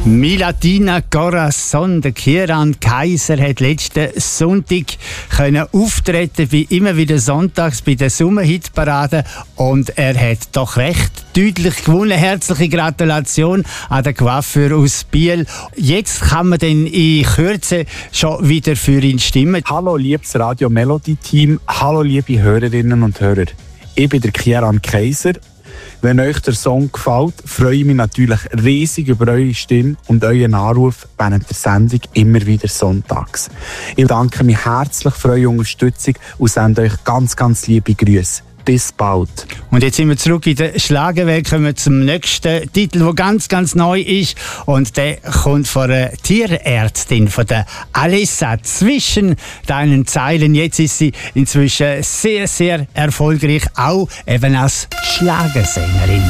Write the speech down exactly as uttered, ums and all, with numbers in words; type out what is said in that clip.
Milatina Corazon, der Kieran Kaiser, hat letzten Sonntag können auftreten, wie immer wieder sonntags bei der Sommerhitparade, und er hat doch recht deutlich gewonnen. Herzliche Gratulation an den Coiffeur aus Biel. Jetzt kann man dann in Kürze schon wieder für ihn stimmen. Hallo liebes Radio Melody Team, hallo liebe Hörerinnen und Hörer. Ich bin der Kieran Kaiser. Wenn euch der Song gefällt, freue ich mich natürlich riesig über eure Stimme und euren Anruf während der Sendung immer wieder sonntags. Ich danke mich herzlich für eure Unterstützung und sende euch ganz, ganz liebe Grüße. Bis bald. Und jetzt sind wir zurück in der Schlagerwelt, kommen wir zum nächsten Titel, der ganz, ganz neu ist. Und der kommt von einer Tierärztin, von der Alissa. Zwischen deinen Zeilen. Jetzt ist sie inzwischen sehr, sehr erfolgreich, auch eben als Schlagersängerin.